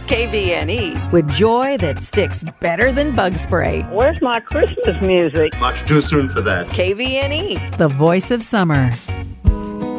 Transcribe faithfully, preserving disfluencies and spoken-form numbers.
K V N E, with joy that sticks better than bug spray. Where's my Christmas music? Much too soon for that. K V N E, the voice of summer.